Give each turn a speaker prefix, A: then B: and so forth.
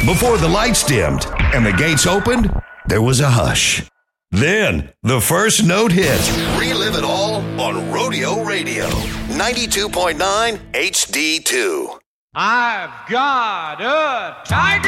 A: Before the lights dimmed and the gates opened, there was a hush. Then, the first note hit. Relive it all on Rodeo Radio. 92.9 HD2.
B: I've got a tiger.